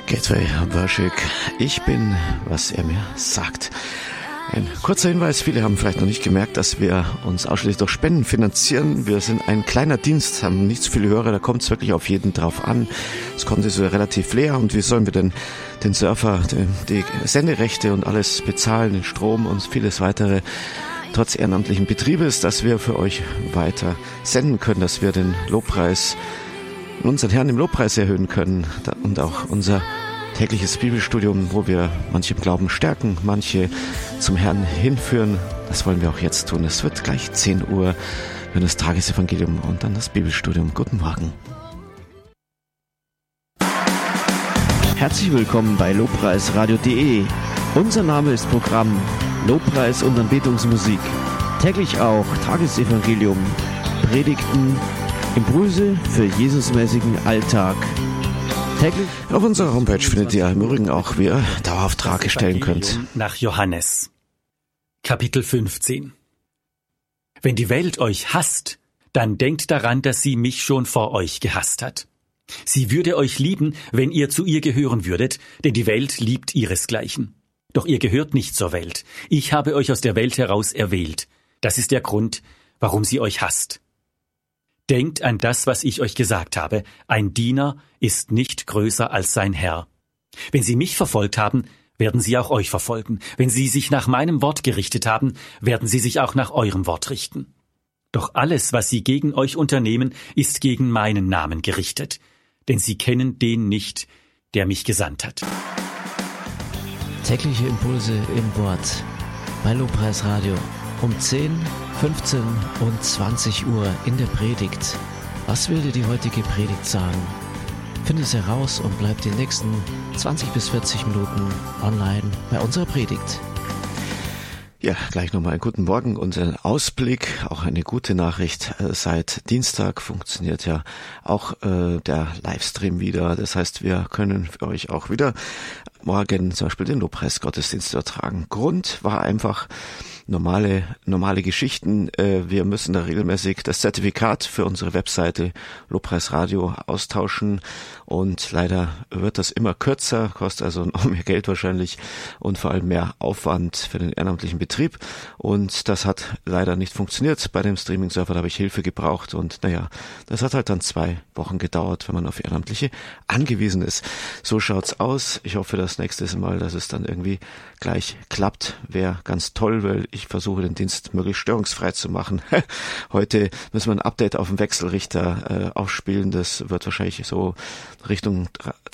Gateway Worship. Ich bin, was er mir sagt. Ein kurzer Hinweis, viele haben vielleicht noch nicht gemerkt, dass wir uns ausschließlich durch Spenden finanzieren. Wir sind ein kleiner Dienst, haben nicht so viele Hörer, da kommt es wirklich auf jeden drauf an. Das Konto ist relativ leer und wie sollen wir denn den Surfer, die Senderechte und alles bezahlen, den Strom und vieles weitere, trotz ehrenamtlichen Betriebes, dass wir für euch weiter senden können, dass wir den Lobpreis, unseren Herrn im Lobpreis erhöhen können und auch unser tägliches Bibelstudium, wo wir manche im Glauben stärken, manche zum Herrn hinführen. Das wollen wir auch jetzt tun. Es wird gleich 10 Uhr für das Tagesevangelium und dann das Bibelstudium. Guten Morgen. Herzlich willkommen bei lobpreisradio.de. Unser Name ist Programm Lobpreis und Anbetungsmusik. Täglich auch Tagesevangelium, Predigten, Impulse für Jesusmäßigen Alltag. Täglich auf unserer Homepage findet ihr im Übrigen auch, wie ihr Daueraufträge stellen könnt. Nach Johannes, Kapitel 15. Wenn die Welt euch hasst, dann denkt daran, dass sie mich schon vor euch gehasst hat. Sie würde euch lieben, wenn ihr zu ihr gehören würdet, denn die Welt liebt ihresgleichen. Doch ihr gehört nicht zur Welt. Ich habe euch aus der Welt heraus erwählt. Das ist der Grund, warum sie euch hasst. Denkt an das, was ich euch gesagt habe. Ein Diener ist nicht größer als sein Herr. Wenn sie mich verfolgt haben, werden sie auch euch verfolgen. Wenn sie sich nach meinem Wort gerichtet haben, werden sie sich auch nach eurem Wort richten. Doch alles, was sie gegen euch unternehmen, ist gegen meinen Namen gerichtet. Denn sie kennen den nicht, der mich gesandt hat. tägliche Impulse im Wort bei Lobpreis Radio um 10, 15 und 20 Uhr in der Predigt. Was will dir die heutige Predigt sagen? Finde es heraus und bleib die nächsten 20 bis 40 Minuten online bei unserer Predigt. Ja, gleich nochmal einen guten Morgen und einen Ausblick, auch eine gute Nachricht. Seit Dienstag funktioniert ja auch der Livestream wieder. Das heißt, wir können für euch auch wieder morgen zum Beispiel den Lobpreisgottesdienst übertragen. Grund war einfach normale Geschichten. Wir müssen da regelmäßig das Zertifikat für unsere Webseite Lobpreis Radio austauschen und leider wird das immer kürzer, kostet also noch mehr Geld wahrscheinlich und vor allem mehr Aufwand für den ehrenamtlichen Betrieb und das hat leider nicht funktioniert bei dem Streaming-Server, da habe ich Hilfe gebraucht und naja, das hat halt dann 2 Wochen gedauert, wenn man auf Ehrenamtliche angewiesen ist. So schaut's aus. Ich hoffe das nächste Mal, dass es dann irgendwie gleich klappt. Wäre ganz toll, weil ich versuche den Dienst möglichst störungsfrei zu machen. Heute müssen wir ein Update auf dem Wechselrichter aufspielen. Das wird wahrscheinlich so Richtung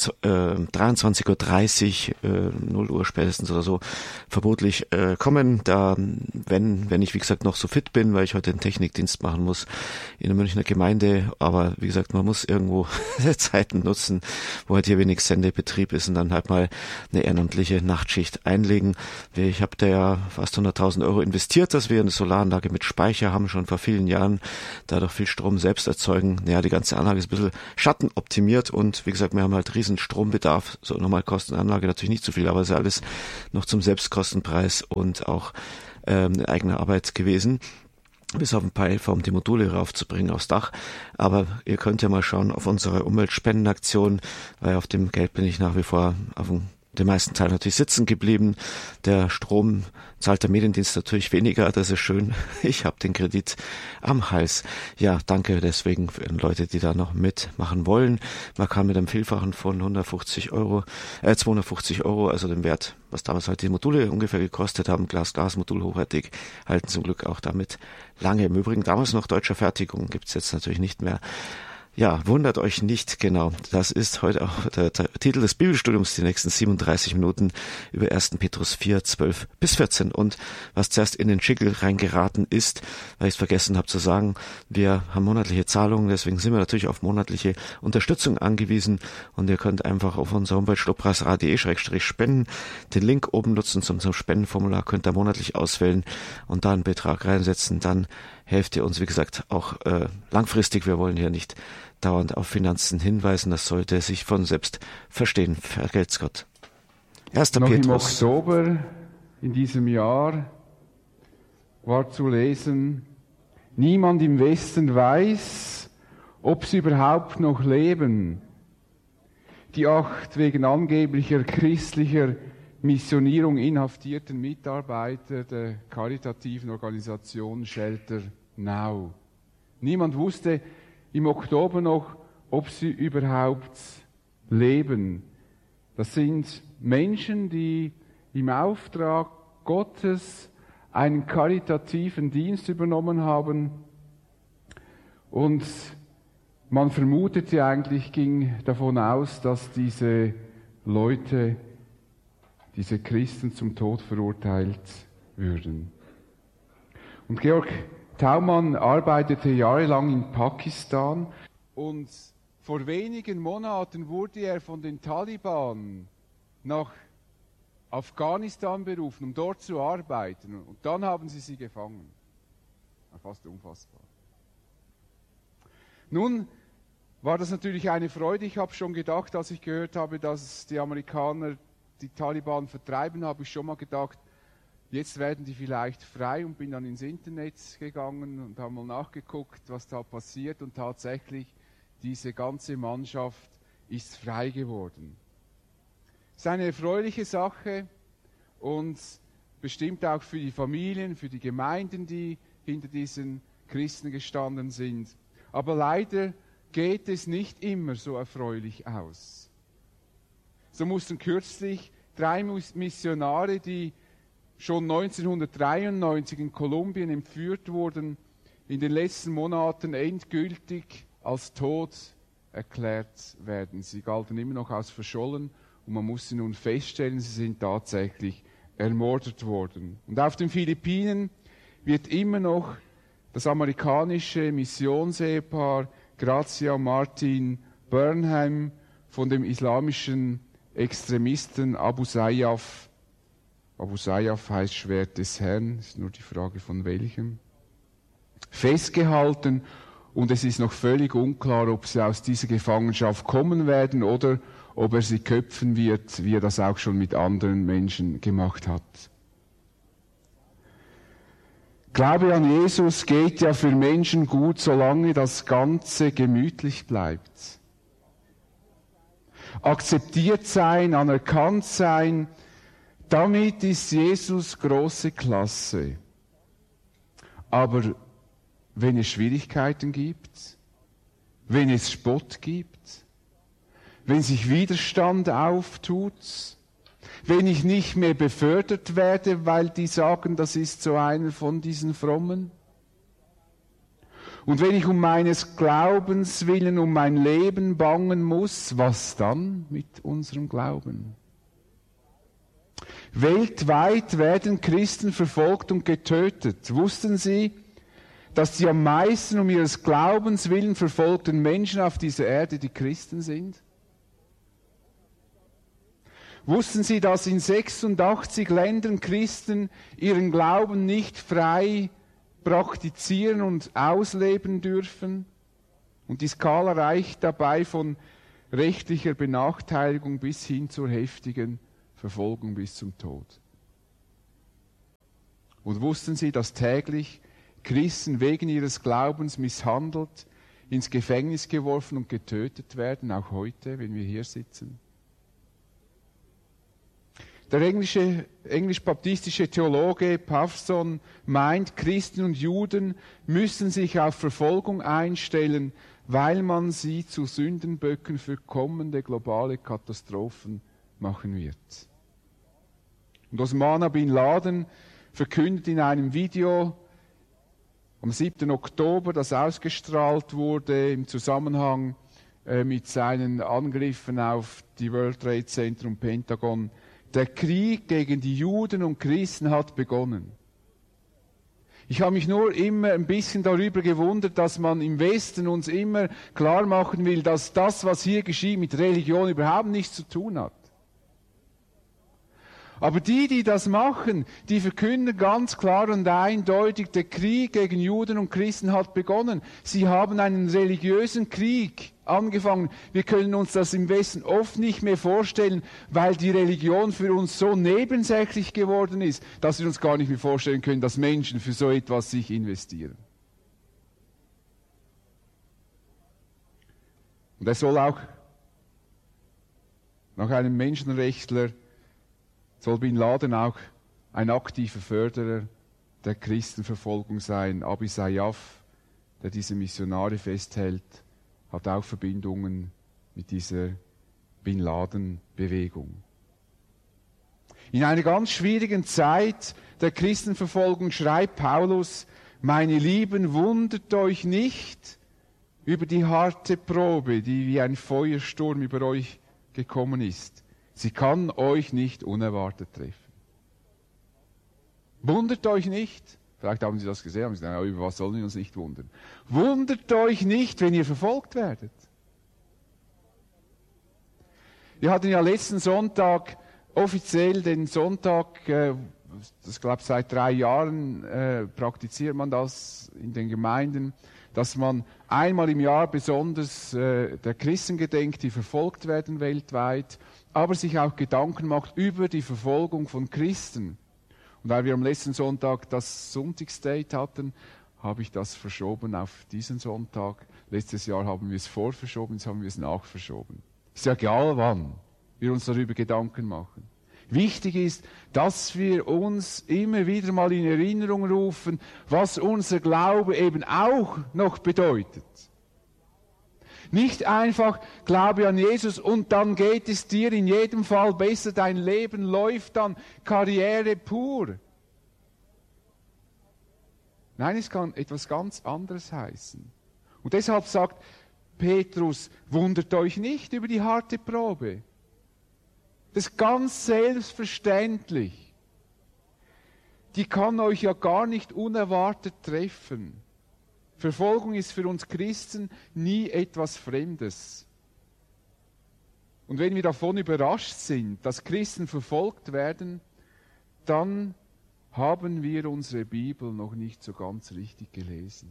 23:30 Uhr, 0 Uhr spätestens oder so, vermutlich kommen. Da, wenn ich wie gesagt noch so fit bin, weil ich heute den Technikdienst machen muss in der Münchner Gemeinde. Aber wie gesagt, man muss irgendwo Zeiten nutzen, wo halt hier wenig Sendebetrieb ist und dann halt mal eine ehrenamtliche Nachtschicht einlegen. Ich habe da ja fast 100.000 Euro investiert, dass wir eine Solaranlage mit Speicher haben, schon vor vielen Jahren, dadurch viel Strom selbst erzeugen. Ja, die ganze Anlage ist ein bisschen schattenoptimiert und wie gesagt, wir haben halt riesen Strombedarf. So normal kostet eine Anlage natürlich nicht so viel, aber es ist alles noch zum Selbstkostenpreis und auch eine eigene Arbeit gewesen. Bis auf ein paar Helfer, um die Module raufzubringen aufs Dach. Aber ihr könnt ja mal schauen auf unsere Umweltspendenaktion, weil auf dem Geld bin ich nach wie vor auf den meisten Teil natürlich sitzen geblieben. Der Strom zahlt der Mediendienst natürlich weniger, das ist schön. Ich habe den Kredit am Hals. Ja, danke deswegen für die Leute, die da noch mitmachen wollen. Man kann mit einem Vielfachen von 250 Euro, also dem Wert, was damals halt die Module ungefähr gekostet haben, Glas-Modul hochwertig, halten zum Glück auch damit lange. Im Übrigen damals noch deutscher Fertigung, gibt's jetzt natürlich nicht mehr. Ja, wundert euch nicht, genau. Das ist heute auch der Titel des Bibelstudiums, die nächsten 37 Minuten über 1. Petrus 4, 12 bis 14. Und was zuerst in den Jingle reingeraten ist, weil ich es vergessen habe zu sagen, wir haben monatliche Zahlungen, deswegen sind wir natürlich auf monatliche Unterstützung angewiesen und ihr könnt einfach auf unserer Homepage lobpreisradio.de/spenden den Link oben nutzen zum Spendenformular, könnt ihr monatlich auswählen und da einen Betrag reinsetzen, dann helft ihr uns, wie gesagt, auch langfristig. Wir wollen hier nicht dauernd auf Finanzen hinweisen. Das sollte sich von selbst verstehen. Vergelt's Gott. 1. Noch Petrus. im Oktober in diesem Jahr war zu lesen, niemand im Westen weiß, ob sie überhaupt noch leben. die 8 wegen angeblicher christlicher Missionierung inhaftierten Mitarbeiter der karitativen Organisation Shelter Now. Niemand wusste im Oktober noch, ob sie überhaupt leben. Das sind Menschen, die im Auftrag Gottes einen karitativen Dienst übernommen haben, und man vermutete eigentlich, ging davon aus, dass diese Leute, diese Christen zum Tod verurteilt würden. Und Georg Thaumann arbeitete jahrelang in Pakistan, und vor wenigen Monaten wurde er von den Taliban nach Afghanistan berufen, um dort zu arbeiten. Und dann haben sie gefangen. Fast unfassbar. Nun war das natürlich eine Freude. Ich habe schon gedacht, als ich gehört habe, dass die Amerikaner die Taliban vertreiben, habe ich schon mal gedacht, jetzt werden die vielleicht frei, und bin dann ins Internet gegangen und habe mal nachgeguckt, was da passiert, und tatsächlich, diese ganze Mannschaft ist frei geworden. Es ist eine erfreuliche Sache und bestimmt auch für die Familien, für die Gemeinden, die hinter diesen Christen gestanden sind. Aber leider geht es nicht immer so erfreulich aus. So mussten kürzlich 3 Missionare, die schon 1993 in Kolumbien entführt wurden, in den letzten Monaten endgültig als tot erklärt werden. Sie galten immer noch als verschollen, und man musste nun feststellen, sie sind tatsächlich ermordet worden. Und auf den Philippinen wird immer noch das amerikanische Missionsehepaar Grazia und Martin Burnham von dem islamischen Extremisten Abu Sayyaf heißt Schwert des Herrn, ist nur die Frage von welchem, festgehalten, und es ist noch völlig unklar, ob sie aus dieser Gefangenschaft kommen werden oder ob er sie köpfen wird, wie er das auch schon mit anderen Menschen gemacht hat. Glaube an Jesus geht ja für Menschen gut, solange das Ganze gemütlich bleibt. Akzeptiert sein, anerkannt sein, damit ist Jesus große Klasse. Aber wenn es Schwierigkeiten gibt, wenn es Spott gibt, wenn sich Widerstand auftut, wenn ich nicht mehr befördert werde, weil die sagen, das ist so einer von diesen Frommen. Und wenn ich um meines Glaubens willen, um mein Leben bangen muss, was dann mit unserem Glauben? Weltweit werden Christen verfolgt und getötet. Wussten Sie, dass die am meisten um ihres Glaubens willen verfolgten Menschen auf dieser Erde die Christen sind? Wussten Sie, dass in 86 Ländern Christen ihren Glauben nicht frei praktizieren und ausleben dürfen? Und die Skala reicht dabei von rechtlicher Benachteiligung bis hin zur heftigen Verfolgung bis zum Tod. Und wussten Sie, dass täglich Christen wegen ihres Glaubens misshandelt, ins Gefängnis geworfen und getötet werden, auch heute, wenn wir hier sitzen? Der englisch-baptistische Theologe Pavson meint, Christen und Juden müssen sich auf Verfolgung einstellen, weil man sie zu Sündenböcken für kommende globale Katastrophen machen wird. Und Osama bin Laden verkündet in einem Video am 7. Oktober, das ausgestrahlt wurde im Zusammenhang mit seinen Angriffen auf die World Trade Center und Pentagon: Der Krieg gegen die Juden und Christen hat begonnen. Ich habe mich nur immer ein bisschen darüber gewundert, dass man im Westen uns immer klar machen will, dass das, was hier geschieht, mit Religion überhaupt nichts zu tun hat. Aber die das machen, die verkünden ganz klar und eindeutig, der Krieg gegen Juden und Christen hat begonnen. Sie haben einen religiösen Krieg angefangen. Wir können uns das im Westen oft nicht mehr vorstellen, weil die Religion für uns so nebensächlich geworden ist, dass wir uns gar nicht mehr vorstellen können, dass Menschen für so etwas sich investieren. Und es soll auch Nach einem Menschenrechtler soll Bin Laden auch ein aktiver Förderer der Christenverfolgung sein. Abi Sayyaf, der diese Missionare festhält, hat auch Verbindungen mit dieser Bin Laden-Bewegung. In einer ganz schwierigen Zeit der Christenverfolgung schreibt Paulus: Meine Lieben, wundert euch nicht über die harte Probe, die wie ein Feuersturm über euch gekommen ist. Sie kann euch nicht unerwartet treffen. Wundert euch nicht. Vielleicht haben Sie das gesehen, haben Sie gesagt, über was sollen wir uns nicht wundern. Wundert euch nicht, wenn ihr verfolgt werdet. Wir hatten ja letzten Sonntag offiziell den Sonntag, das glaube seit 3 Jahren praktiziert man das in den Gemeinden, dass man einmal im Jahr besonders der Christen gedenkt, die verfolgt werden weltweit, aber sich auch Gedanken macht über die Verfolgung von Christen. Und weil wir am letzten Sonntag das Sonntagsdate hatten, habe ich das verschoben auf diesen Sonntag. Letztes Jahr haben wir es vorverschoben, jetzt haben wir es nachverschoben. Ist ja egal, wann wir uns darüber Gedanken machen. Wichtig ist, dass wir uns immer wieder mal in Erinnerung rufen, was unser Glaube eben auch noch bedeutet. Nicht einfach Glaube an Jesus und dann geht es dir in jedem Fall besser, dein Leben läuft dann Karriere pur. Nein, es kann etwas ganz anderes heißen. Und deshalb sagt Petrus, wundert euch nicht über die harte Probe. Das ist ganz selbstverständlich. Die kann euch ja gar nicht unerwartet treffen. Verfolgung ist für uns Christen nie etwas Fremdes. Und wenn wir davon überrascht sind, dass Christen verfolgt werden, dann haben wir unsere Bibel noch nicht so ganz richtig gelesen.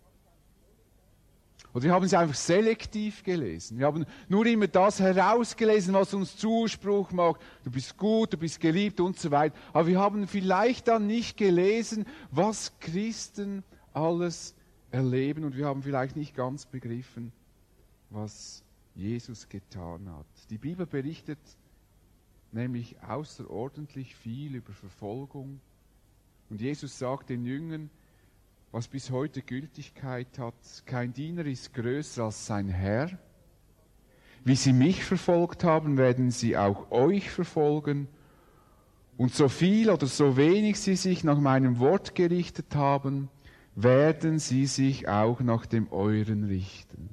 Oder wir haben sie einfach selektiv gelesen. Wir haben nur immer das herausgelesen, was uns Zuspruch macht. Du bist gut, du bist geliebt und so weiter. Aber wir haben vielleicht dann nicht gelesen, was Christen alles erleben. Und wir haben vielleicht nicht ganz begriffen, was Jesus getan hat. Die Bibel berichtet nämlich außerordentlich viel über Verfolgung. Und Jesus sagt den Jüngern, was bis heute Gültigkeit hat: Kein Diener ist größer als sein Herr. Wie sie mich verfolgt haben, werden sie auch euch verfolgen. Und so viel oder so wenig sie sich nach meinem Wort gerichtet haben, werden sie sich auch nach dem euren richten.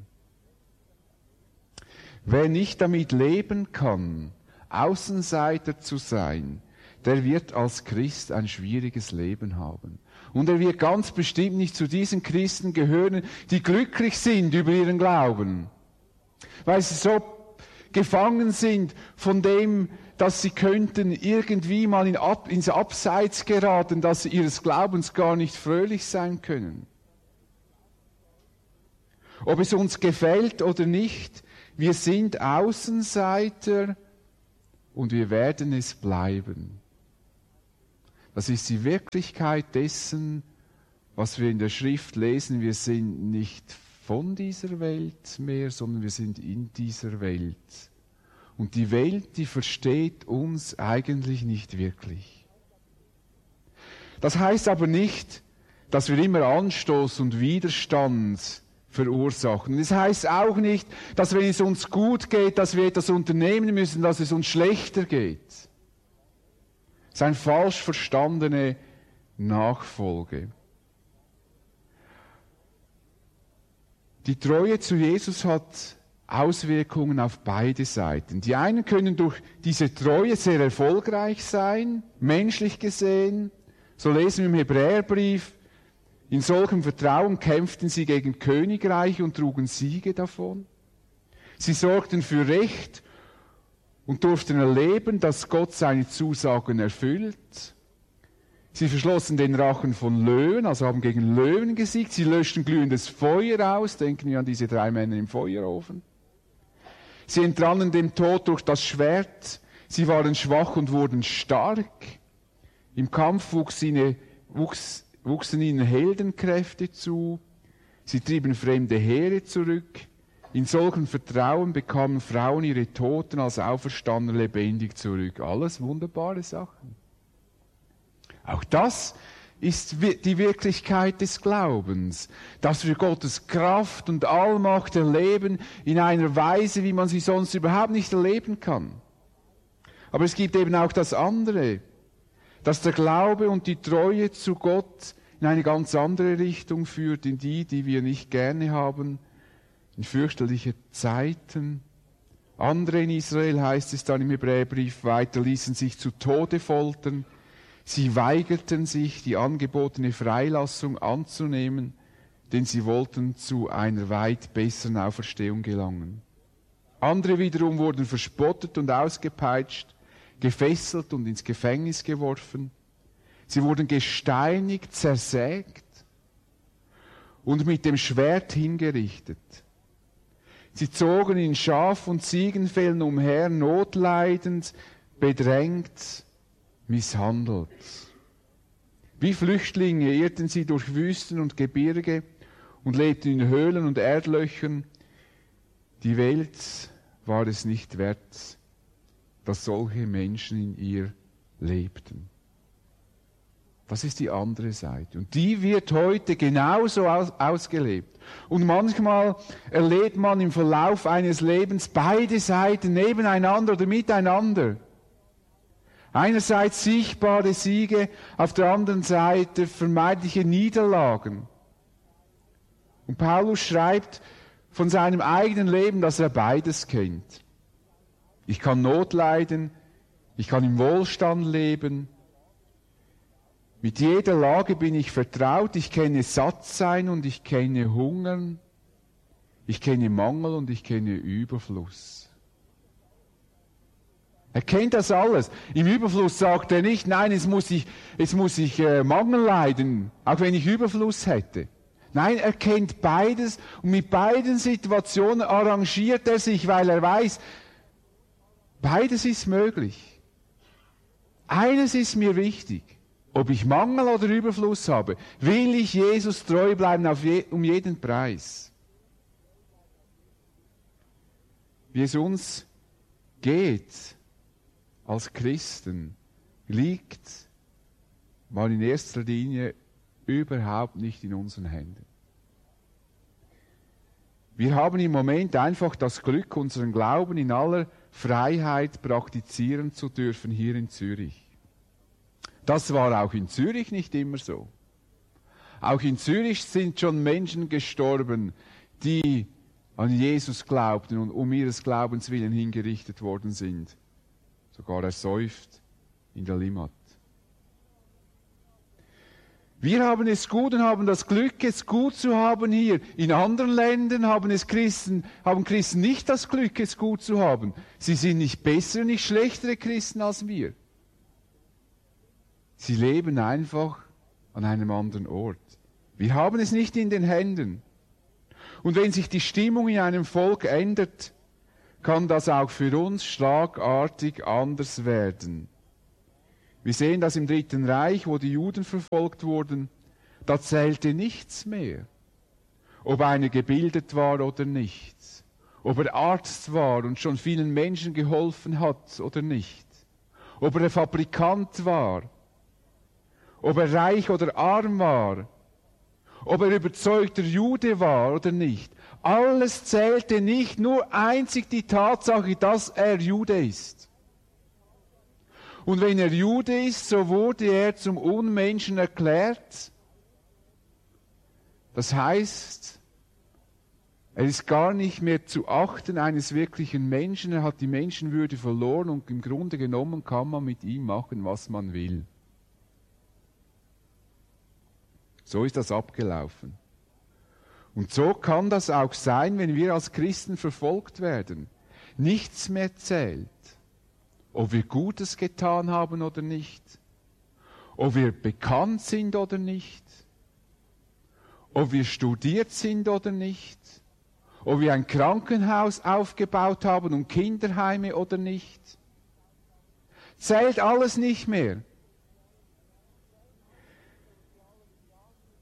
Wer nicht damit leben kann, Außenseiter zu sein, der wird als Christ ein schwieriges Leben haben. Und er wird ganz bestimmt nicht zu diesen Christen gehören, die glücklich sind über ihren Glauben. Weil sie so gefangen sind von dem, dass sie könnten irgendwie mal ins Abseits geraten, dass sie ihres Glaubens gar nicht fröhlich sein können. Ob es uns gefällt oder nicht, wir sind Außenseiter und wir werden es bleiben. Das ist die Wirklichkeit dessen, was wir in der Schrift lesen. Wir sind nicht von dieser Welt mehr, sondern wir sind in dieser Welt. Und die Welt, die versteht uns eigentlich nicht wirklich. Das heißt aber nicht, dass wir immer Anstoß und Widerstand verursachen. Das heißt auch nicht, dass wenn es uns gut geht, dass wir etwas unternehmen müssen, dass es uns schlechter geht. Das ist eine falsch verstandene Nachfolge. Die Treue zu Jesus hat Auswirkungen auf beide Seiten. Die einen können durch diese Treue sehr erfolgreich sein, menschlich gesehen. So lesen wir im Hebräerbrief: In solchem Vertrauen kämpften sie gegen Königreiche und trugen Siege davon. Sie sorgten für Recht und durften erleben, dass Gott seine Zusagen erfüllt. Sie verschlossen den Rachen von Löwen, also haben gegen Löwen gesiegt. Sie löschten glühendes Feuer aus. Denken wir an diese 3 Männer im Feuerofen. Sie entrannen dem Tod durch das Schwert. Sie waren schwach und wurden stark. Im Kampf wuchsen ihnen Heldenkräfte zu. Sie trieben fremde Heere zurück. In solchem Vertrauen bekamen Frauen ihre Toten als Auferstandene lebendig zurück. Alles wunderbare Sachen. Auch das ist die Wirklichkeit des Glaubens, dass wir Gottes Kraft und Allmacht erleben in einer Weise, wie man sie sonst überhaupt nicht erleben kann. Aber es gibt eben auch das andere, dass der Glaube und die Treue zu Gott in eine ganz andere Richtung führt, in die wir nicht gerne haben, in fürchterliche Zeiten. Andere in Israel, heißt es dann im Hebräerbrief weiter, ließen sich zu Tode foltern. Sie weigerten sich, die angebotene Freilassung anzunehmen, denn sie wollten zu einer weit besseren Auferstehung gelangen. Andere wiederum wurden verspottet und ausgepeitscht, gefesselt und ins Gefängnis geworfen. Sie wurden gesteinigt, zersägt und mit dem Schwert hingerichtet. Sie zogen in Schaf- und Ziegenfällen umher, notleidend, bedrängt, misshandelt. Wie Flüchtlinge irrten sie durch Wüsten und Gebirge und lebten in Höhlen und Erdlöchern. Die Welt war es nicht wert, dass solche Menschen in ihr lebten. Das ist die andere Seite. Und die wird heute genauso ausgelebt. Und manchmal erlebt man im Verlauf eines Lebens beide Seiten nebeneinander oder miteinander. Einerseits sichtbare Siege, auf der anderen Seite vermeintliche Niederlagen. Und Paulus schreibt von seinem eigenen Leben, dass er beides kennt. Ich kann Not leiden, ich kann im Wohlstand leben. Mit jeder Lage bin ich vertraut, ich kenne Sattsein und ich kenne Hungern, ich kenne Mangel und ich kenne Überfluss. Er kennt das alles. Im Überfluss sagt er nicht, nein, jetzt muss ich Mangel leiden, auch wenn ich Überfluss hätte. Nein, er kennt beides und mit beiden Situationen arrangiert er sich, weil er weiß, beides ist möglich. Eines ist mir wichtig. Ob ich Mangel oder Überfluss habe, will ich Jesus treu bleiben um jeden Preis. Wie es uns geht als Christen, liegt mal in erster Linie überhaupt nicht in unseren Händen. Wir haben im Moment einfach das Glück, unseren Glauben in aller Freiheit praktizieren zu dürfen hier in Zürich. Das war auch in Zürich nicht immer so. Auch in Zürich sind schon Menschen gestorben, die an Jesus glaubten und um ihres Glaubens willen hingerichtet worden sind. Sogar ersäuft in der Limmat. Wir haben es gut und haben das Glück, es gut zu haben hier. In anderen Ländern haben Christen nicht das Glück, es gut zu haben. Sie sind nicht bessere, nicht schlechtere Christen als wir. Sie leben einfach an einem anderen Ort. Wir haben es nicht in den Händen. Und wenn sich die Stimmung in einem Volk ändert, kann das auch für uns schlagartig anders werden. Wir sehen das im Dritten Reich, wo die Juden verfolgt wurden. Da zählte nichts mehr. Ob einer gebildet war oder nicht. Ob er Arzt war und schon vielen Menschen geholfen hat oder nicht. Ob er Fabrikant war. Ob er reich oder arm war, ob er überzeugter Jude war oder nicht. Alles zählte nicht, nur einzig die Tatsache, dass er Jude ist. Und wenn er Jude ist, so wurde er zum Unmenschen erklärt. Das heißt, er ist gar nicht mehr zu achten eines wirklichen Menschen, er hat die Menschenwürde verloren und im Grunde genommen kann man mit ihm machen, was man will. So ist das abgelaufen. Und so kann das auch sein, wenn wir als Christen verfolgt werden. Nichts mehr zählt. Ob wir Gutes getan haben oder nicht. Ob wir bekannt sind oder nicht. Ob wir studiert sind oder nicht. Ob wir ein Krankenhaus aufgebaut haben und Kinderheime oder nicht. Zählt alles nicht mehr.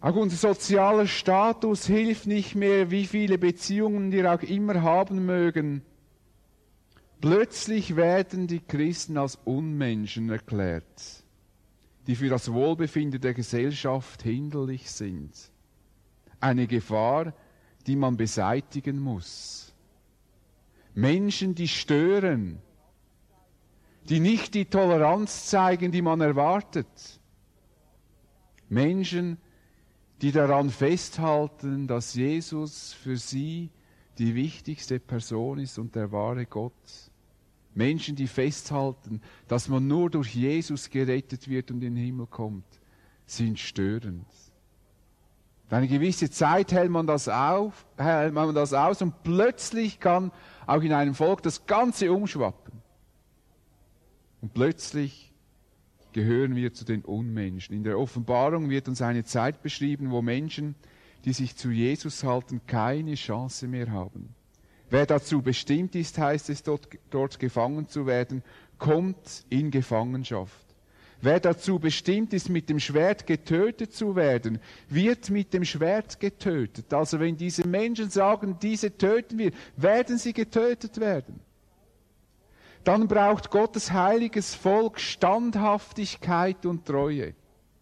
Auch unser sozialer Status hilft nicht mehr, wie viele Beziehungen wir auch immer haben mögen. Plötzlich werden die Christen als Unmenschen erklärt, die für das Wohlbefinden der Gesellschaft hinderlich sind. Eine Gefahr, die man beseitigen muss. Menschen, die stören, die nicht die Toleranz zeigen, die man erwartet. Menschen, die daran festhalten, dass Jesus für sie die wichtigste Person ist und der wahre Gott. Menschen, die festhalten, dass man nur durch Jesus gerettet wird und in den Himmel kommt, sind störend. Eine gewisse Zeit hält man das aus und plötzlich kann auch in einem Volk das Ganze umschwappen. Und plötzlich gehören wir zu den Unmenschen. In der Offenbarung wird uns eine Zeit beschrieben, wo Menschen, die sich zu Jesus halten, keine Chance mehr haben. Wer dazu bestimmt ist, heißt es dort gefangen zu werden, kommt in Gefangenschaft. Wer dazu bestimmt ist, mit dem Schwert getötet zu werden, wird mit dem Schwert getötet. Also wenn diese Menschen sagen, diese töten wir, werden sie getötet werden. Dann braucht Gottes heiliges Volk Standhaftigkeit und Treue.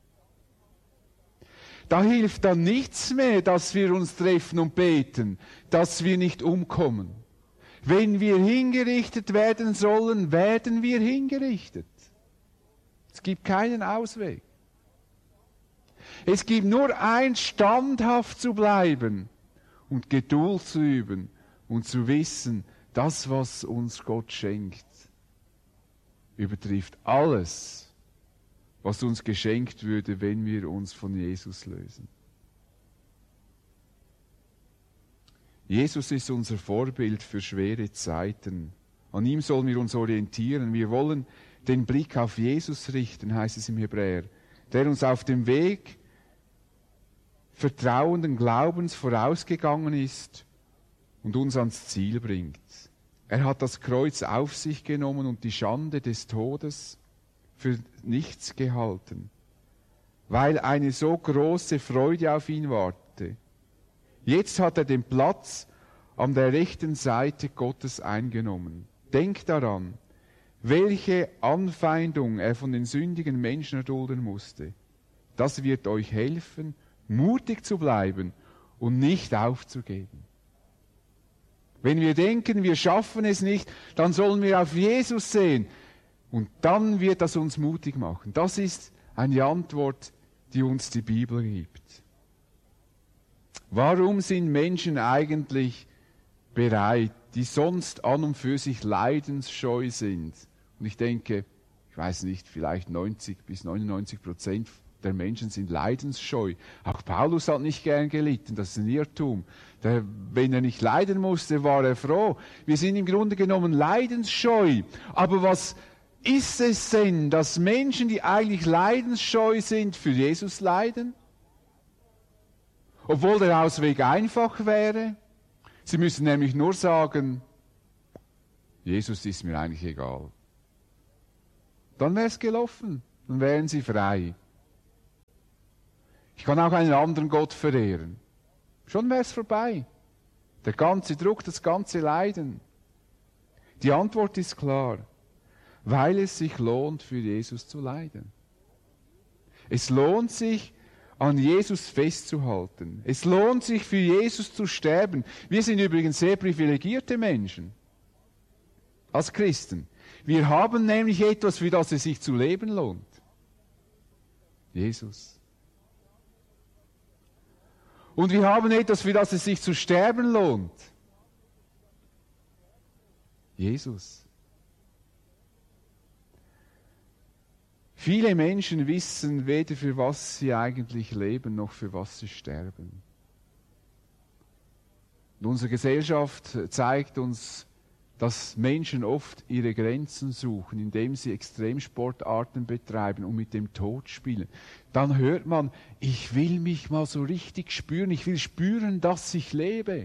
Da hilft dann nichts mehr, dass wir uns treffen und beten, dass wir nicht umkommen. Wenn wir hingerichtet werden sollen, werden wir hingerichtet. Es gibt keinen Ausweg. Es gibt nur eins, standhaft zu bleiben und Geduld zu üben und zu wissen, das, was uns Gott schenkt, übertrifft alles, was uns geschenkt würde, wenn wir uns von Jesus lösen. Jesus ist unser Vorbild für schwere Zeiten. An ihm sollen wir uns orientieren. Wir wollen den Blick auf Jesus richten, heißt es im Hebräer, der uns auf dem Weg vertrauenden Glaubens vorausgegangen ist und uns ans Ziel bringt. Er hat das Kreuz auf sich genommen und die Schande des Todes für nichts gehalten, weil eine so große Freude auf ihn warte. Jetzt hat er den Platz an der rechten Seite Gottes eingenommen. Denkt daran, welche Anfeindung er von den sündigen Menschen erdulden musste. Das wird euch helfen, mutig zu bleiben und nicht aufzugeben. Wenn wir denken, wir schaffen es nicht, dann sollen wir auf Jesus sehen. Und dann wird das uns mutig machen. Das ist eine Antwort, die uns die Bibel gibt. Warum sind Menschen eigentlich bereit, die sonst an und für sich leidensscheu sind? Und ich denke, ich weiß nicht, vielleicht 90-99% der Menschen sind leidensscheu. Auch Paulus hat nicht gern gelitten, das ist ein Irrtum. Wenn er nicht leiden musste, war er froh. Wir sind im Grunde genommen leidensscheu. Aber was ist es denn, dass Menschen, die eigentlich leidensscheu sind, für Jesus leiden? Obwohl der Ausweg einfach wäre. Sie müssen nämlich nur sagen, Jesus ist mir eigentlich egal. Dann wäre es gelaufen, dann wären sie frei. Ich kann auch einen anderen Gott verehren. Schon wäre es vorbei. Der ganze Druck, das ganze Leiden. Die Antwort ist klar. Weil es sich lohnt, für Jesus zu leiden. Es lohnt sich, an Jesus festzuhalten. Es lohnt sich, für Jesus zu sterben. Wir sind übrigens sehr privilegierte Menschen. Als Christen. Wir haben nämlich etwas, für das es sich zu leben lohnt. Jesus. Und wir haben etwas, für das es sich zu sterben lohnt. Jesus. Viele Menschen wissen weder, für was sie eigentlich leben, noch für was sie sterben. Und unsere Gesellschaft zeigt uns, dass Menschen oft ihre Grenzen suchen, indem sie Extremsportarten betreiben und mit dem Tod spielen. Dann hört man, ich will mich mal so richtig spüren, ich will spüren, dass ich lebe.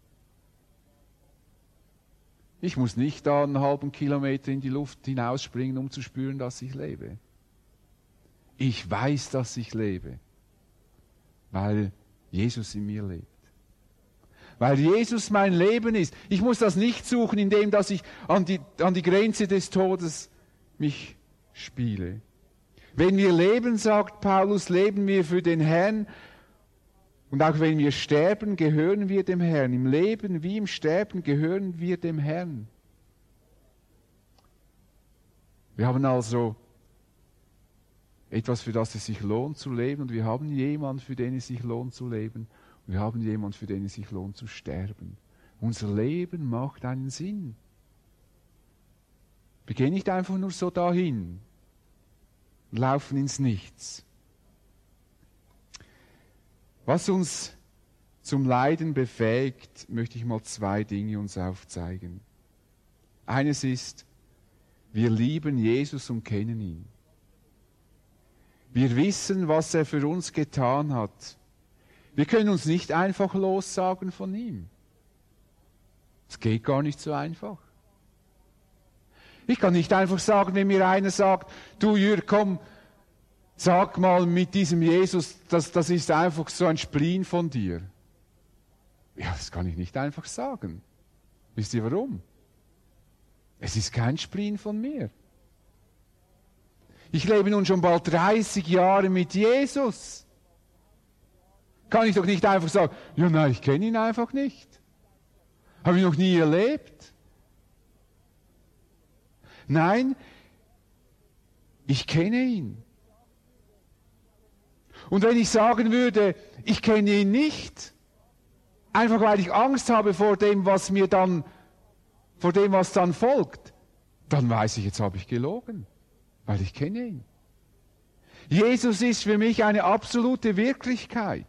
Ich muss nicht da einen halben Kilometer in die Luft hinausspringen, um zu spüren, dass ich lebe. Ich weiß, dass ich lebe. Weil Jesus in mir lebt. Weil Jesus mein Leben ist. Ich muss das nicht suchen, indem dass ich an die Grenze des Todes mich spiele. Wenn wir leben, sagt Paulus, leben wir für den Herrn. Und auch wenn wir sterben, gehören wir dem Herrn. Im Leben wie im Sterben gehören wir dem Herrn. Wir haben also etwas, für das es sich lohnt zu leben. Und wir haben jemanden, für den es sich lohnt zu leben. Und wir haben jemanden, für den es sich lohnt zu sterben. Unser Leben macht einen Sinn. Wir gehen nicht einfach nur so dahin und laufen ins Nichts. Was uns zum Leiden befähigt, möchte ich mal 2 Dinge uns aufzeigen. Eines ist, wir lieben Jesus und kennen ihn. Wir wissen, was er für uns getan hat. Wir können uns nicht einfach lossagen von ihm. Es geht gar nicht so einfach. Ich kann nicht einfach sagen, wenn mir einer sagt, du Jürg, komm, sag mal mit diesem Jesus, das ist einfach so ein Spleen von dir. Ja, das kann ich nicht einfach sagen. Wisst ihr warum? Es ist kein Spleen von mir. Ich lebe nun schon bald 30 Jahre mit Jesus. Kann ich doch nicht einfach sagen, ja nein, ich kenne ihn einfach nicht. Habe ich noch nie erlebt. Nein, ich kenne ihn. Und wenn ich sagen würde, ich kenne ihn nicht, einfach weil ich Angst habe vor dem, was dann folgt, dann weiß ich, jetzt habe ich gelogen, weil ich kenne ihn. Jesus ist für mich eine absolute Wirklichkeit.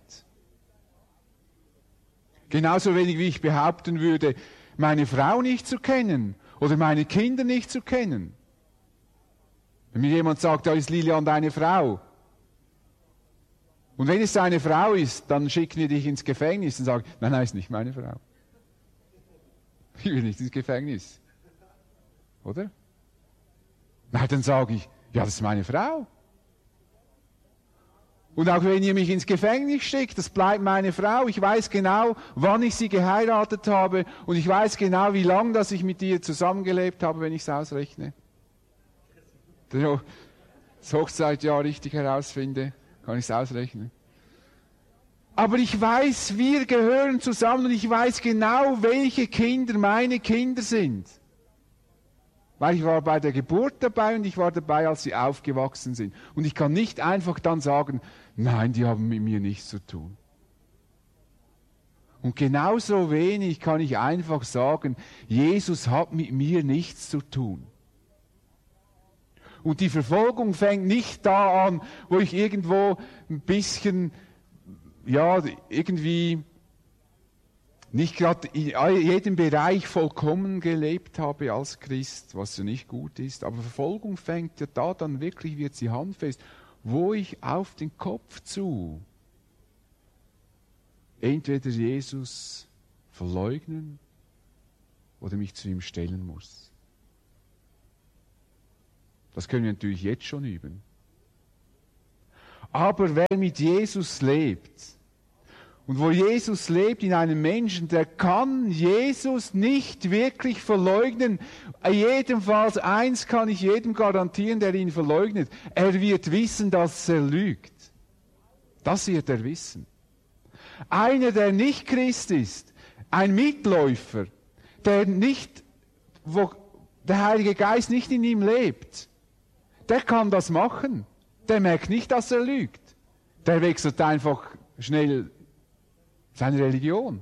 Genauso wenig wie ich behaupten würde, meine Frau nicht zu kennen oder meine Kinder nicht zu kennen. Wenn mir jemand sagt, da ist Lilian deine Frau. Und wenn es seine Frau ist, dann schicken wir dich ins Gefängnis und sagen, nein, ist nicht meine Frau. Ich will nicht ins Gefängnis. Oder? Na, dann sage ich, ja, das ist meine Frau. Und auch wenn ihr mich ins Gefängnis schickt, das bleibt meine Frau. Ich weiß genau, wann ich sie geheiratet habe und ich weiß genau, wie lange dass ich mit ihr zusammengelebt habe, wenn ich es ausrechne. Das Hochzeitjahr richtig herausfinde, kann ich es ausrechnen. Aber ich weiß, wir gehören zusammen und ich weiß genau, welche Kinder meine Kinder sind. Weil ich war bei der Geburt dabei und ich war dabei, als sie aufgewachsen sind. Und ich kann nicht einfach dann sagen, nein, die haben mit mir nichts zu tun. Und genauso wenig kann ich einfach sagen, Jesus hat mit mir nichts zu tun. Und die Verfolgung fängt nicht da an, wo ich irgendwo ein bisschen, ja, irgendwie nicht gerade in jedem Bereich vollkommen gelebt habe als Christ, was ja nicht gut ist. Aber Verfolgung fängt ja da dann wirklich, wird sie handfest, wo ich auf den Kopf zu entweder Jesus verleugnen oder mich zu ihm stellen muss. Das können wir natürlich jetzt schon üben. Aber wer mit Jesus lebt, und wo Jesus lebt in einem Menschen, der kann Jesus nicht wirklich verleugnen. Jedenfalls eins kann ich jedem garantieren, der ihn verleugnet. Er wird wissen, dass er lügt. Das wird er wissen. Einer, der nicht Christ ist, ein Mitläufer, wo der Heilige Geist nicht in ihm lebt, der kann das machen. Der merkt nicht, dass er lügt. Der wechselt einfach schnell seine Religion.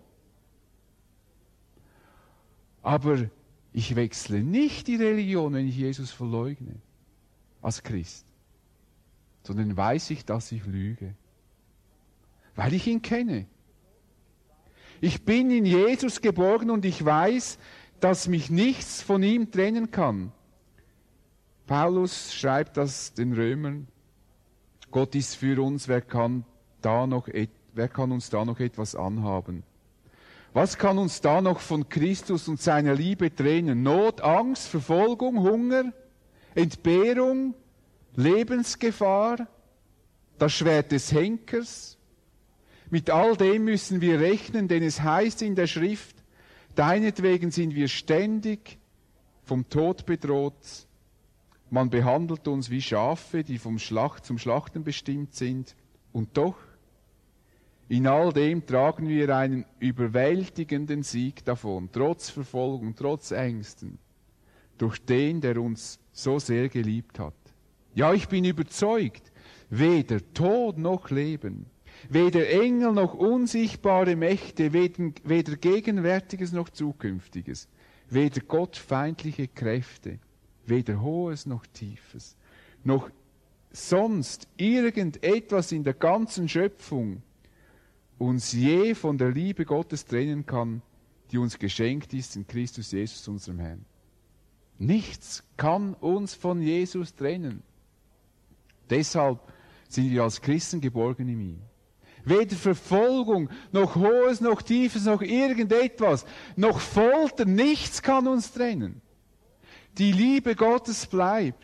Aber ich wechsle nicht die Religion, wenn ich Jesus verleugne, als Christ. Sondern weiß ich, dass ich lüge. Weil ich ihn kenne. Ich bin in Jesus geborgen und ich weiß, dass mich nichts von ihm trennen kann. Paulus schreibt das den Römern. Gott ist für uns, wer kann uns da noch etwas anhaben? Was kann uns da noch von Christus und seiner Liebe trennen? Not, Angst, Verfolgung, Hunger, Entbehrung, Lebensgefahr, das Schwert des Henkers? Mit all dem müssen wir rechnen, denn es heißt in der Schrift, deinetwegen sind wir ständig vom Tod bedroht. Man behandelt uns wie Schafe, die zum Schlachten bestimmt sind. Und doch, in all dem tragen wir einen überwältigenden Sieg davon, trotz Verfolgung, trotz Ängsten, durch den, der uns so sehr geliebt hat. Ja, ich bin überzeugt, weder Tod noch Leben, weder Engel noch unsichtbare Mächte, weder Gegenwärtiges noch Zukünftiges, weder gottfeindliche Kräfte, weder Hohes noch Tiefes, noch sonst irgendetwas in der ganzen Schöpfung uns je von der Liebe Gottes trennen kann, die uns geschenkt ist in Christus Jesus, unserem Herrn. Nichts kann uns von Jesus trennen. Deshalb sind wir als Christen geborgen in ihm. Weder Verfolgung, noch Hohes, noch Tiefes, noch irgendetwas, noch Folter, nichts kann uns trennen. Die Liebe Gottes bleibt.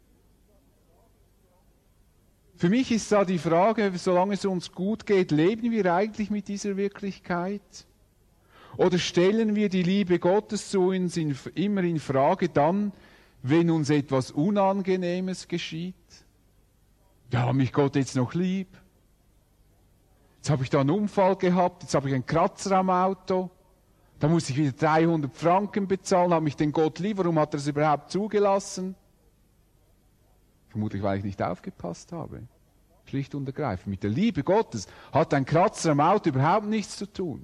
Für mich ist da die Frage, solange es uns gut geht, leben wir eigentlich mit dieser Wirklichkeit? Oder stellen wir die Liebe Gottes zu uns immer in Frage dann, wenn uns etwas Unangenehmes geschieht? Ja, hat mich Gott jetzt noch lieb? Jetzt habe ich da einen Unfall gehabt, jetzt habe ich einen Kratzer am Auto, da muss ich wieder 300 Franken bezahlen, habe mich den Gott lieb, warum hat er es überhaupt zugelassen? Vermutlich, weil ich nicht aufgepasst habe. Schlicht und ergreifend. Mit der Liebe Gottes hat ein Kratzer am Auto überhaupt nichts zu tun.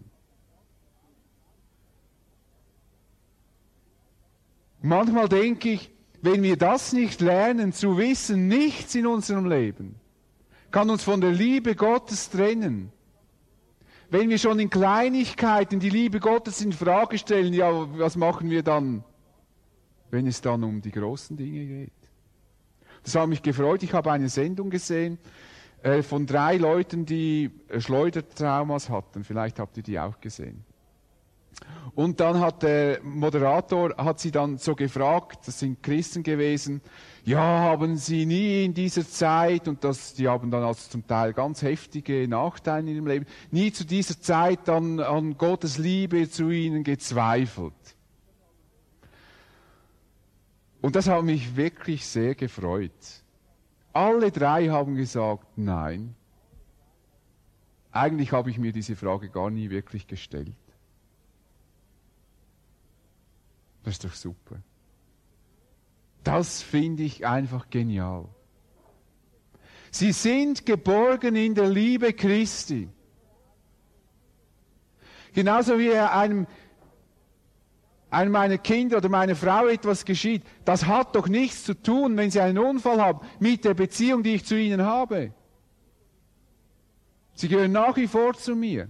Manchmal denke ich, wenn wir das nicht lernen, zu wissen, nichts in unserem Leben kann uns von der Liebe Gottes trennen. Wenn wir schon in Kleinigkeiten die Liebe Gottes in Frage stellen, ja, was machen wir dann, wenn es dann um die großen Dinge geht? Das hat mich gefreut. Ich habe eine Sendung gesehen von 3 Leuten, die Schleudertraumas hatten. Vielleicht habt ihr die auch gesehen. Und dann hat der Moderator sie dann so gefragt, das sind Christen gewesen, ja, haben sie nie in dieser Zeit, und die haben dann also zum Teil ganz heftige Nachteile in ihrem Leben, nie zu dieser Zeit an Gottes Liebe zu ihnen gezweifelt. Und das hat mich wirklich sehr gefreut. Alle 3 haben gesagt, nein. Eigentlich habe ich mir diese Frage gar nie wirklich gestellt. Das ist doch super. Das finde ich einfach genial. Sie sind geborgen in der Liebe Christi. Genauso wie einem meiner Kinder oder meiner Frau etwas geschieht, das hat doch nichts zu tun, wenn sie einen Unfall haben, mit der Beziehung, die ich zu ihnen habe. Sie gehören nach wie vor zu mir.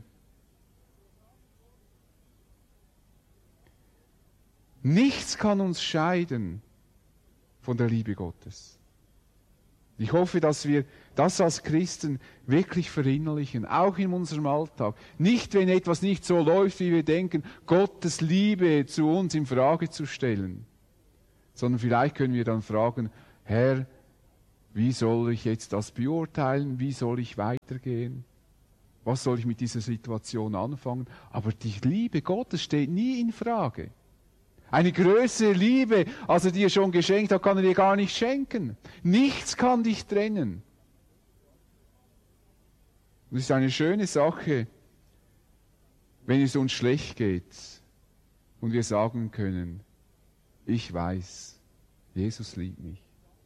Nichts kann uns scheiden von der Liebe Gottes. Ich hoffe, dass wir das als Christen wirklich verinnerlichen, auch in unserem Alltag. Nicht, wenn etwas nicht so läuft, wie wir denken, Gottes Liebe zu uns in Frage zu stellen, sondern vielleicht können wir dann fragen, Herr, wie soll ich jetzt das beurteilen? Wie soll ich weitergehen? Was soll ich mit dieser Situation anfangen? Aber die Liebe Gottes steht nie in Frage. Eine größere Liebe, als er dir schon geschenkt hat, kann er dir gar nicht schenken. Nichts kann dich trennen. Und es ist eine schöne Sache, wenn es uns schlecht geht und wir sagen können, ich weiß, Jesus liebt mich.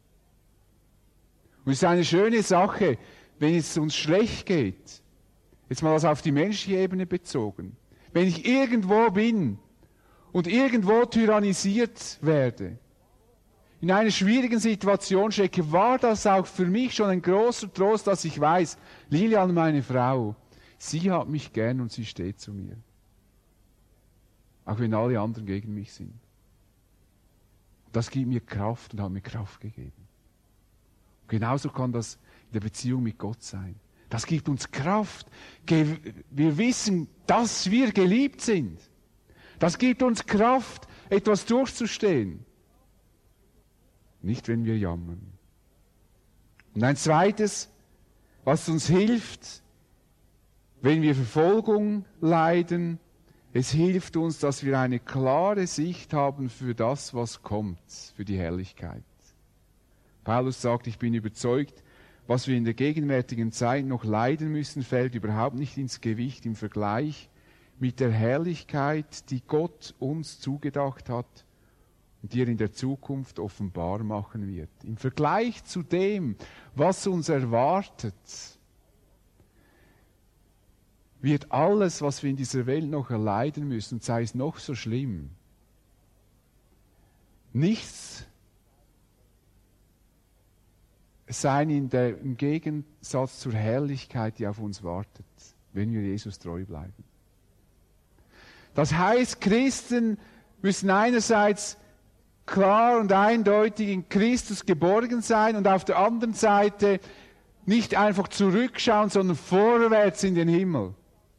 Und es ist eine schöne Sache, wenn es uns schlecht geht, jetzt mal das auf die menschliche Ebene bezogen, wenn ich irgendwo bin und irgendwo tyrannisiert werde, in einer schwierigen Situation stecke, war das auch für mich schon ein großer Trost, dass ich weiß, Lilian, meine Frau, sie hat mich gern und sie steht zu mir. Auch wenn alle anderen gegen mich sind. Das gibt mir Kraft und hat mir Kraft gegeben. Und genauso kann das in der Beziehung mit Gott sein. Das gibt uns Kraft. Wir wissen, dass wir geliebt sind. Das gibt uns Kraft, etwas durchzustehen. Nicht, wenn wir jammern. Und ein zweites, was uns hilft, wenn wir Verfolgung leiden, es hilft uns, dass wir eine klare Sicht haben für das, was kommt, für die Herrlichkeit. Paulus sagt, ich bin überzeugt, was wir in der gegenwärtigen Zeit noch leiden müssen, fällt überhaupt nicht ins Gewicht im Vergleich mit der Herrlichkeit, die Gott uns zugedacht hat und die er in der Zukunft offenbar machen wird. Im Vergleich zu dem, was uns erwartet, wird alles, was wir in dieser Welt noch erleiden müssen, sei es noch so schlimm, nichts sein im Gegensatz zur Herrlichkeit, die auf uns wartet, wenn wir Jesus treu bleiben. Das heißt, Christen müssen einerseits klar und eindeutig in Christus geborgen sein und auf der anderen Seite nicht einfach zurückschauen, sondern vorwärts in den Himmel.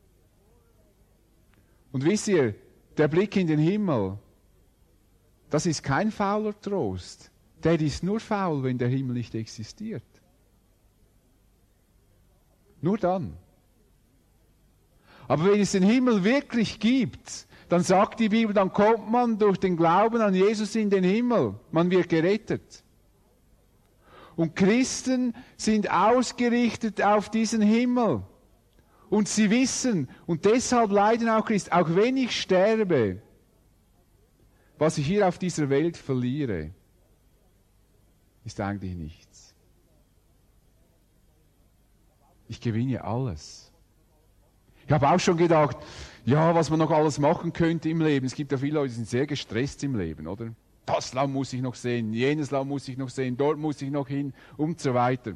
Und wisst ihr, der Blick in den Himmel, das ist kein fauler Trost. Der ist nur faul, wenn der Himmel nicht existiert. Nur dann. Aber wenn es den Himmel wirklich gibt, dann sagt die Bibel, dann kommt man durch den Glauben an Jesus in den Himmel. Man wird gerettet. Und Christen sind ausgerichtet auf diesen Himmel. Und sie wissen, und deshalb leiden auch Christen, auch wenn ich sterbe, was ich hier auf dieser Welt verliere, ist eigentlich nichts. Ich gewinne alles. Ich habe auch schon gedacht, ja, was man noch alles machen könnte im Leben. Es gibt ja viele Leute, die sind sehr gestresst im Leben, oder? Das Land muss ich noch sehen, jenes Land muss ich noch sehen, dort muss ich noch hin und so weiter.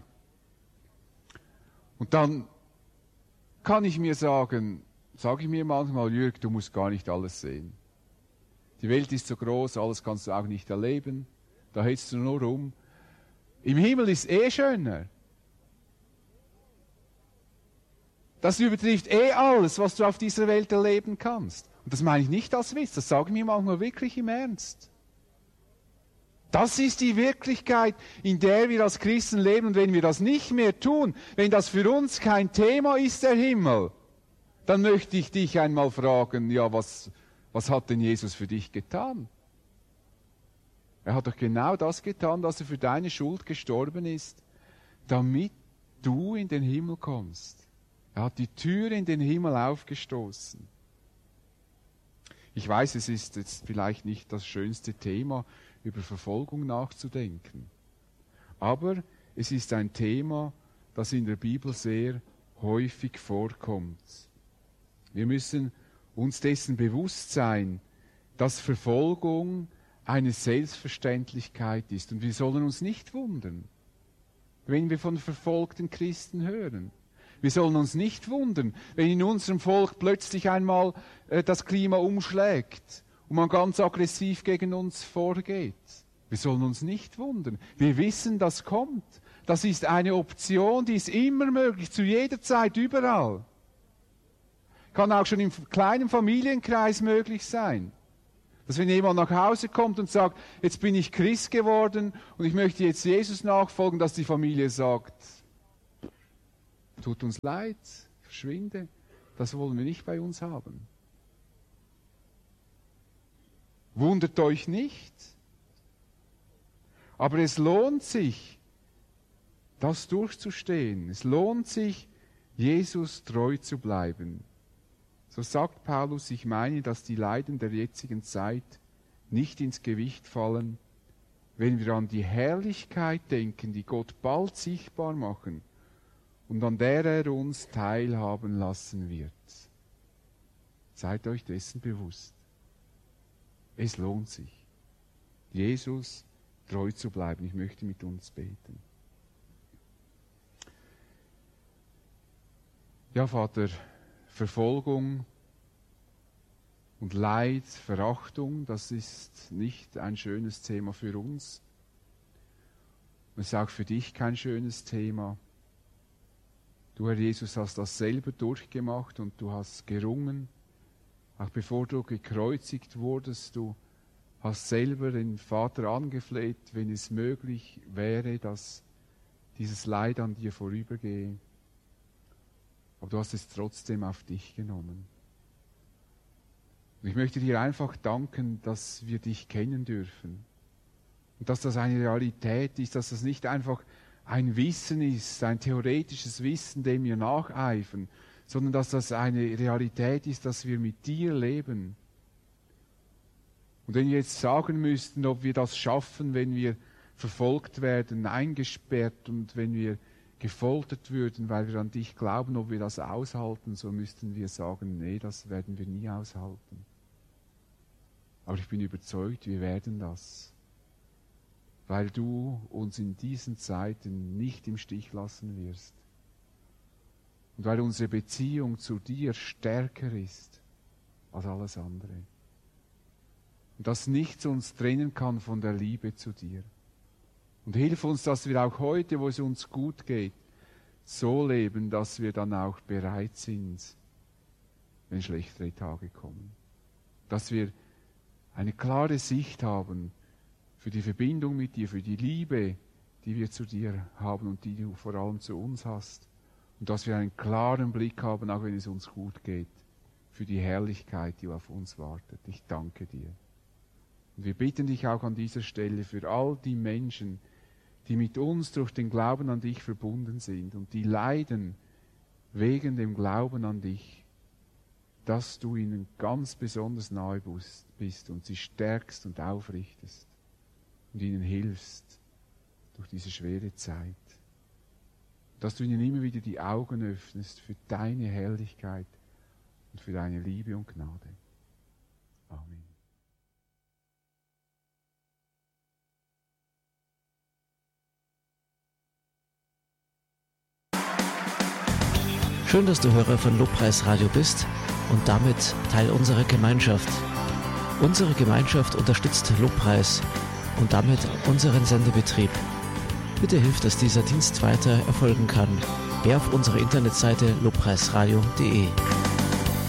Und dann kann ich mir sagen, sage ich mir manchmal, Jürg, du musst gar nicht alles sehen. Die Welt ist so groß, alles kannst du auch nicht erleben. Da hältst du nur rum. Im Himmel ist schöner. Das übertrifft alles, was du auf dieser Welt erleben kannst. Und das meine ich nicht als Witz, das sage ich mir manchmal wirklich im Ernst. Das ist die Wirklichkeit, in der wir als Christen leben. Und wenn wir das nicht mehr tun, wenn das für uns kein Thema ist, der Himmel, dann möchte ich dich einmal fragen, ja, was hat denn Jesus für dich getan? Er hat doch genau das getan, dass er für deine Schuld gestorben ist, damit du in den Himmel kommst. Er hat die Tür in den Himmel aufgestoßen. Ich weiß, es ist jetzt vielleicht nicht das schönste Thema, über Verfolgung nachzudenken. Aber es ist ein Thema, das in der Bibel sehr häufig vorkommt. Wir müssen uns dessen bewusst sein, dass Verfolgung eine Selbstverständlichkeit ist. Und wir sollen uns nicht wundern, wenn wir von verfolgten Christen hören. Wir sollen uns nicht wundern, wenn in unserem Volk plötzlich einmal das Klima umschlägt und man ganz aggressiv gegen uns vorgeht. Wir sollen uns nicht wundern. Wir wissen, das kommt. Das ist eine Option, die ist immer möglich, zu jeder Zeit, überall. Kann auch schon im kleinen Familienkreis möglich sein. Dass wenn jemand nach Hause kommt und sagt, jetzt bin ich Christ geworden und ich möchte jetzt Jesus nachfolgen, dass die Familie sagt, tut uns leid, verschwinde, das wollen wir nicht bei uns haben. Wundert euch nicht, aber es lohnt sich, das durchzustehen. Es lohnt sich, Jesus treu zu bleiben. So sagt Paulus, ich meine, dass die Leiden der jetzigen Zeit nicht ins Gewicht fallen, wenn wir an die Herrlichkeit denken, die Gott bald sichtbar machen und an der er uns teilhaben lassen wird. Seid euch dessen bewusst. Es lohnt sich, Jesus treu zu bleiben. Ich möchte mit uns beten. Ja, Vater, Verfolgung und Leid, Verachtung, das ist nicht ein schönes Thema für uns. Es ist auch für dich kein schönes Thema. Du, Herr Jesus, hast das selber durchgemacht und du hast gerungen. Auch bevor du gekreuzigt wurdest, du hast selber den Vater angefleht, wenn es möglich wäre, dass dieses Leid an dir vorübergehe. Aber du hast es trotzdem auf dich genommen. Und ich möchte dir einfach danken, dass wir dich kennen dürfen. Und dass das eine Realität ist, dass das nicht einfach ein Wissen ist, ein theoretisches Wissen, dem wir nacheifern, sondern dass das eine Realität ist, dass wir mit dir leben. Und wenn wir jetzt sagen müssten, ob wir das schaffen, wenn wir verfolgt werden, eingesperrt und wenn wir gefoltert würden, weil wir an dich glauben, ob wir das aushalten, so müssten wir sagen, nee, das werden wir nie aushalten. Aber ich bin überzeugt, wir werden das, weil du uns in diesen Zeiten nicht im Stich lassen wirst. Und weil unsere Beziehung zu dir stärker ist als alles andere. Und dass nichts uns trennen kann von der Liebe zu dir. Und hilf uns, dass wir auch heute, wo es uns gut geht, so leben, dass wir dann auch bereit sind, wenn schlechtere Tage kommen. Dass wir eine klare Sicht haben für die Verbindung mit dir, für die Liebe, die wir zu dir haben und die du vor allem zu uns hast. Und dass wir einen klaren Blick haben, auch wenn es uns gut geht, für die Herrlichkeit, die auf uns wartet. Ich danke dir. Und wir bitten dich auch an dieser Stelle für all die Menschen, die mit uns durch den Glauben an dich verbunden sind und die leiden wegen dem Glauben an dich, dass du ihnen ganz besonders nahe bist und sie stärkst und aufrichtest und ihnen hilfst durch diese schwere Zeit. Dass du ihnen immer wieder die Augen öffnest für deine Herrlichkeit und für deine Liebe und Gnade. Amen. Schön, dass du Hörer von Lobpreis Radio bist und damit Teil unserer Gemeinschaft. Unsere Gemeinschaft unterstützt Lobpreis und damit unseren Sendebetrieb. Bitte hilf, dass dieser Dienst weiter erfolgen kann. Geh auf unsere Internetseite lobpreisradio.de.